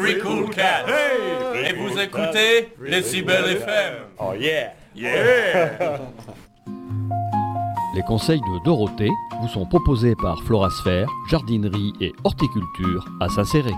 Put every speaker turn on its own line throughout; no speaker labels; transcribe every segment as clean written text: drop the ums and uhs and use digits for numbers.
Three Cool Cats. Hey, et vous écoutez les Cybèles FM.
Oh yeah.
Yeah.
Les conseils de Dorothée vous sont proposés par Florasphère, jardinerie et horticulture à Saint-Céré.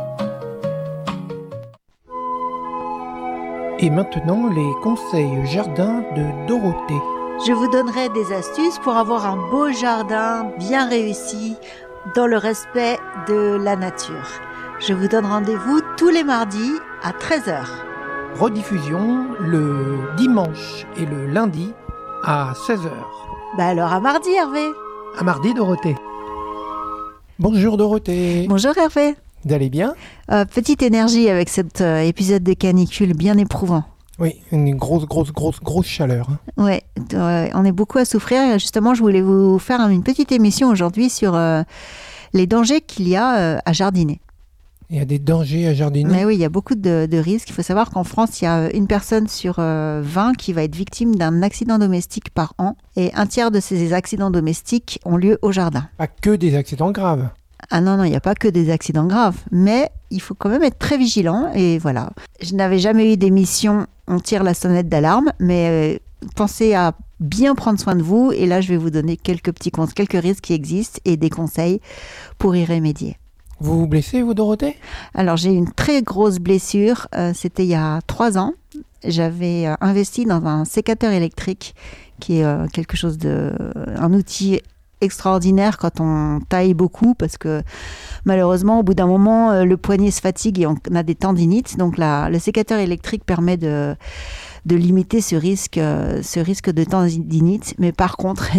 Et maintenant, les conseils jardin de Dorothée.
Je vous donnerai des astuces pour avoir un beau jardin bien réussi dans le respect de la nature. Je vous donne rendez-vous tous les mardis à 13h.
Rediffusion le dimanche et le lundi à 16h.
Alors à mardi, Hervé.
À mardi, Dorothée. Bonjour Dorothée.
Bonjour Hervé.
Vous allez bien ?
Petite énergie avec cet épisode de canicule bien éprouvant.
Oui, une grosse chaleur.
Ouais, on est beaucoup à souffrir. Justement, je voulais vous faire une petite émission aujourd'hui sur les dangers qu'il y a à jardiner.
Il y a des dangers à jardiner ?
Mais oui, il y a beaucoup de risques. Il faut savoir qu'en France, il y a une personne sur 20 qui va être victime d'un accident domestique par an. Et un tiers de ces accidents domestiques ont lieu au jardin.
Pas que des accidents graves.
Ah non, il n'y a pas que des accidents graves. Mais il faut quand même être très vigilant. Et voilà. Je n'avais jamais eu d'émission « On tire la sonnette d'alarme », mais pensez à bien prendre soin de vous. Et là, je vais vous donner quelques risques qui existent et des conseils pour y remédier.
Vous vous blessez, vous, Dorothée ? Alors,
j'ai eu une très grosse blessure. C'était il y a 3 ans. J'avais investi dans un sécateur électrique qui est un outil extraordinaire quand on taille beaucoup parce que malheureusement, au bout d'un moment, le poignet se fatigue et on a des tendinites. Donc, le sécateur électrique permet de limiter ce risque de tendinite. Mais par contre,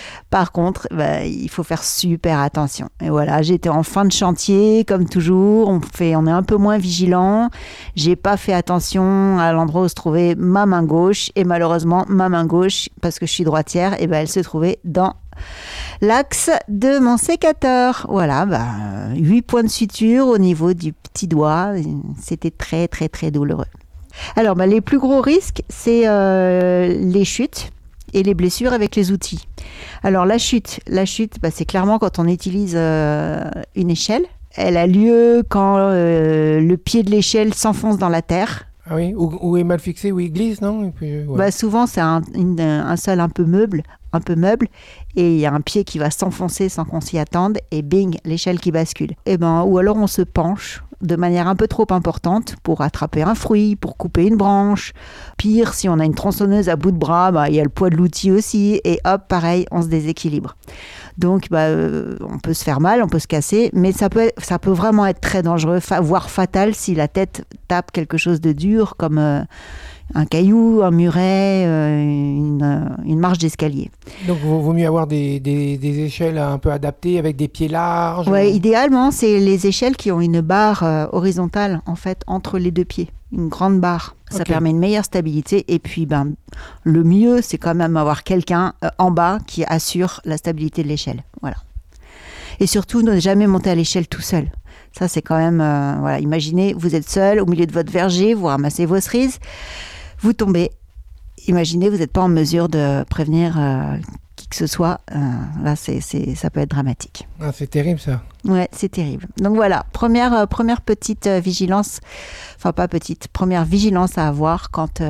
il faut faire super attention. Et voilà, j'étais en fin de chantier, comme toujours. On est un peu moins vigilant. J'ai pas fait attention à l'endroit où se trouvait ma main gauche. Et malheureusement, ma main gauche, parce que je suis droitière, elle se trouvait dans l'axe de mon sécateur. Voilà, 8 points de suture au niveau du petit doigt. C'était très, très, très douloureux. Alors, les plus gros risques, c'est les chutes et les blessures avec les outils. Alors, la chute, c'est clairement quand on utilise une échelle. Elle a lieu quand le pied de l'échelle s'enfonce dans la terre.
Ah oui, ou est mal fixé, ou il glisse, non ? Et puis, ouais.
Souvent, c'est un sol un peu meuble, et il y a un pied qui va s'enfoncer sans qu'on s'y attende, et bing, l'échelle qui bascule. Ou alors on se penche de manière un peu trop importante pour attraper un fruit, pour couper une branche. Pire, si on a une tronçonneuse à bout de bras, il y a le poids de l'outil aussi, et hop, pareil, on se déséquilibre. Donc, on peut se faire mal, on peut se casser, mais ça peut vraiment être très dangereux, voire fatal si la tête tape quelque chose de dur, comme un caillou, un muret, une marche d'escalier.
Donc, il vaut mieux avoir des échelles un peu adaptées avec des pieds larges.
Ouais, idéalement, c'est les échelles qui ont une barre horizontale, en fait, entre les deux pieds. Une grande barre. Ça permet une meilleure stabilité. Et puis, le mieux, c'est quand même avoir quelqu'un en bas qui assure la stabilité de l'échelle. Voilà. Et surtout, ne jamais monter à l'échelle tout seul. Ça, c'est quand même... Imaginez, vous êtes seul au milieu de votre verger, vous ramassez vos cerises, vous tombez. Imaginez, vous n'êtes pas en mesure de prévenir qui que ce soit. Là, ça peut être dramatique.
Ah, c'est terrible, ça.
Ouais, c'est terrible. Donc voilà, première petite vigilance, première vigilance à avoir quand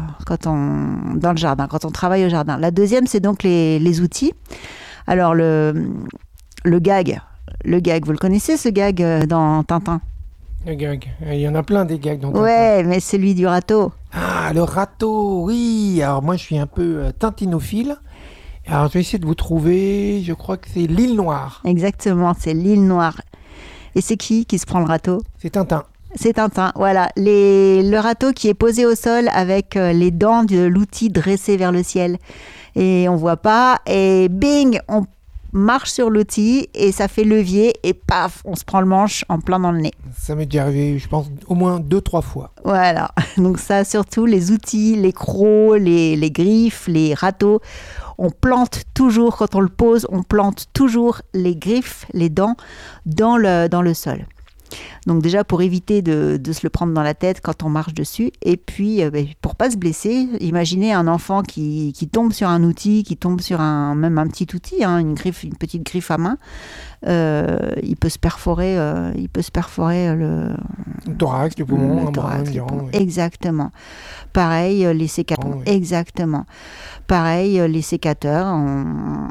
dans le jardin, quand on travaille au jardin. La deuxième, c'est donc les outils. Alors le gag, vous le connaissez, ce gag dans Tintin ?
Le gag, il y en a plein des gags dans Tintin.
Ouais, mais celui du râteau.
Ah, le râteau, oui. Alors moi, je suis un peu tintinophile. Alors, je vais essayer de vous trouver, je crois que c'est l'île Noire.
Exactement, c'est l'île Noire. Et c'est qui se prend le râteau ?
C'est Tintin.
C'est Tintin, voilà. Le râteau qui est posé au sol avec les dents de l'outil dressées vers le ciel. Et on voit pas, et bing, on marche sur l'outil et ça fait levier et paf, on se prend le manche en plein dans le nez.
Ça m'est déjà arrivé, je pense, au moins 2-3 fois.
Voilà, donc ça surtout, les outils, les crocs, les griffes, les râteaux, on plante toujours, quand on le pose, on plante toujours les griffes, les dents dans le sol. Donc déjà pour éviter de se le prendre dans la tête quand on marche dessus. Et puis pour pas se blesser, imaginez un enfant qui tombe sur un outil, qui tombe sur même un petit outil, hein, une petite griffe à main. Il peut se perforer le
thorax, du poumon, un bras,
thorax,
environ, oui.
Exactement. Pareil, les sécateurs.
Oh, oui.
Exactement. Pareil, les sécateurs.